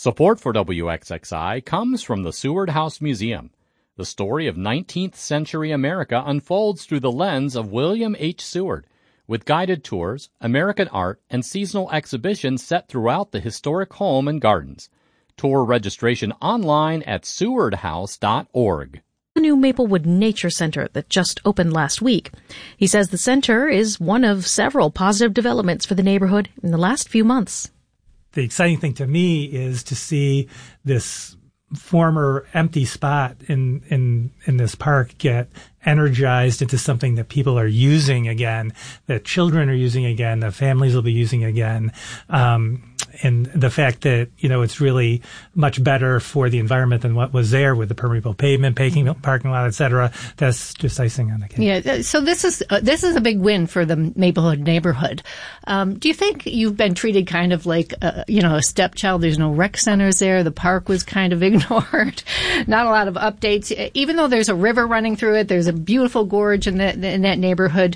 Support for WXXI comes from the Seward House Museum. The story of 19th century America unfolds through the lens of William H. Seward, with guided tours, American art, and seasonal exhibitions set throughout the historic home and gardens. Tour registration online at sewardhouse.org. The new Maplewood Nature Center that just opened last week. He says the center is one of several positive developments for the neighborhood in the last few months. The exciting thing to me is to see this former empty spot in this park get energized into something that people are using again, that children are using again, that families will be using again. And the fact that, it's really much better for the environment than what was there with the permeable pavement, parking lot, et cetera. That's just icing on the cake. Yeah. So this is a big win for the Maplewood neighborhood. Do you think you've been treated kind of like, a stepchild? There's no rec centers there. The park was kind of ignored. Not a lot of updates. Even though there's a river running through it, there's a beautiful gorge in that neighborhood.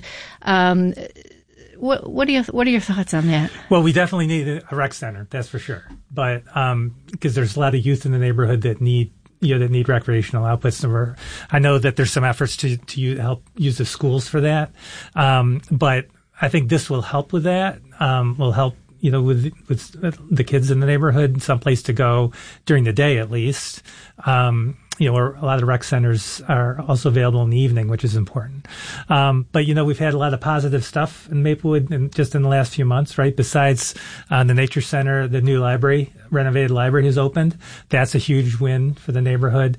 What are your thoughts on that? Well, we definitely need a rec center, that's for sure. But because there's a lot of youth in the neighborhood that need recreational outputs, I know that there's some efforts to help use the schools for that. But I think this will help with that. Will help with the kids in the neighborhood, some place to go during the day at least. Where a lot of rec centers are also available in the evening, which is important. But we've had a lot of positive stuff in Maplewood just in the last few months, right? Besides the Nature Center, the new renovated library has opened. That's a huge win for the neighborhood.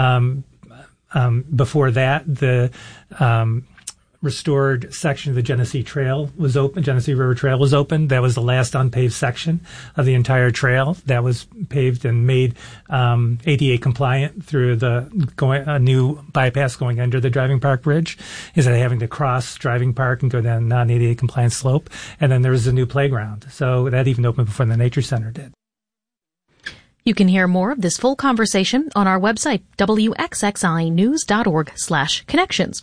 Before that, the restored section of the Genesee Trail was open. Genesee River Trail was open. That was the last unpaved section of the entire trail. That was paved and made ADA compliant through a new bypass going under the Driving Park Bridge, instead of having to cross Driving Park and go down a non-ADA compliant slope. And then there was a new playground. So that even opened before the Nature Center did. You can hear more of this full conversation on our website, wxxinews.org/connections.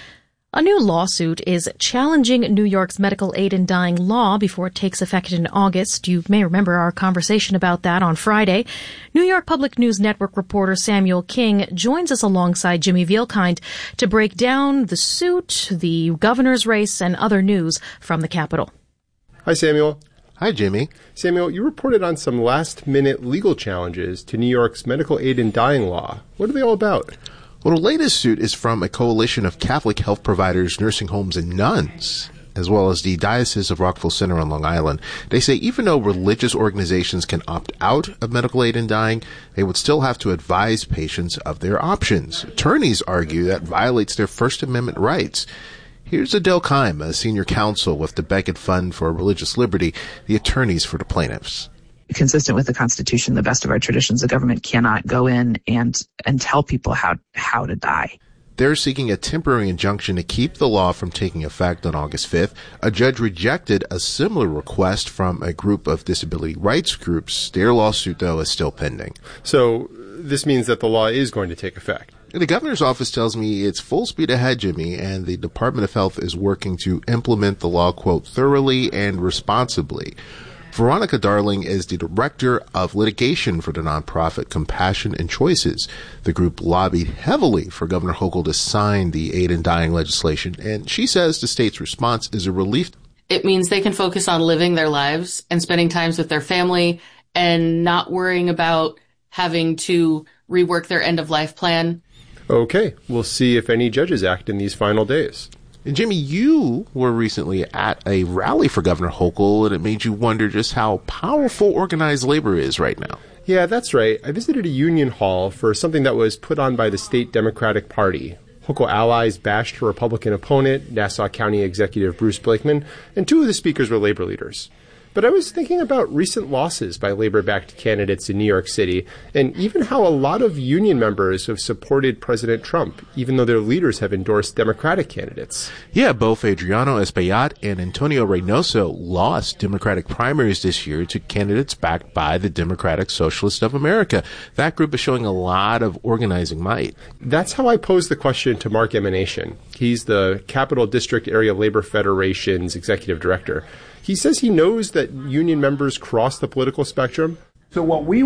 A new lawsuit is challenging New York's medical aid in dying law before it takes effect in August. You may remember our conversation about that on Friday. New York Public News Network reporter Samuel King joins us alongside Jimmy Vielkind to break down the suit, the governor's race, and other news from the Capitol. Hi, Samuel. Hi, Jimmy. Samuel, you reported on some last-minute legal challenges to New York's medical aid in dying law. What are they all about? Well, the latest suit is from a coalition of Catholic health providers, nursing homes, and nuns, as well as the Diocese of Rockville Center on Long Island. They say even though religious organizations can opt out of medical aid in dying, they would still have to advise patients of their options. Attorneys argue that violates their First Amendment rights. Here's Adele Keim, a senior counsel with the Becket Fund for Religious Liberty, the attorneys for the plaintiffs. Consistent with the Constitution, the best of our traditions, the government cannot go in and tell people how to die. They're seeking a temporary injunction to keep the law from taking effect on August 5th. A judge rejected a similar request from a group of disability rights groups. Their lawsuit, though, is still pending. So this means that the law is going to take effect. The governor's office tells me it's full speed ahead, Jimmy, and the Department of Health is working to implement the law, quote, thoroughly and responsibly. Veronica Darling is the director of litigation for the nonprofit Compassion and Choices. The group lobbied heavily for Governor Hochul to sign the aid in dying legislation, and she says the state's response is a relief. It means they can focus on living their lives and spending times with their family and not worrying about having to rework their end-of-life plan. Okay, we'll see if any judges act in these final days. And Jimmy, you were recently at a rally for Governor Hochul, and it made you wonder just how powerful organized labor is right now. Yeah, that's right. I visited a union hall for something that was put on by the state Democratic Party. Hochul allies bashed her Republican opponent, Nassau County Executive Bruce Blakeman, and two of the speakers were labor leaders. But I was thinking about recent losses by labor-backed candidates in New York City, and even how a lot of union members have supported President Trump, even though their leaders have endorsed Democratic candidates. Yeah, both Adriano Espaillat and Antonio Reynoso lost Democratic primaries this year to candidates backed by the Democratic Socialists of America. That group is showing a lot of organizing might. That's how I posed the question to Mark Emanation. He's the Capital District Area Labor Federation's executive director. He says he knows that union members cross the political spectrum. So what we